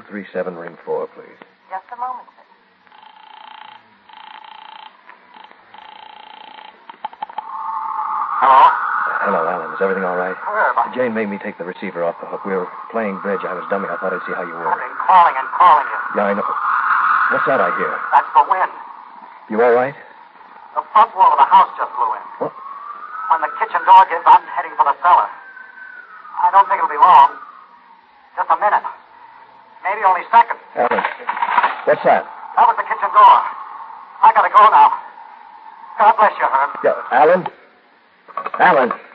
237, ring 4, please. Just a moment, sir. Hello? Hello, Alan. Is everything all right? Herb. Jane made me take the receiver off the hook. We were playing bridge. I was dummy. I thought I'd see how you were. I've been calling and calling you. Yeah, I know. What's that I hear? That's the wind. You all right? The front wall of the house just blew in. What? When the kitchen door gives, I'm heading for the cellar. I don't think it'll be long. Just a minute. Maybe only seconds. Alan, what's that? That was the kitchen door. I gotta go now. God bless you, Herb. Yeah, Alan? Alan!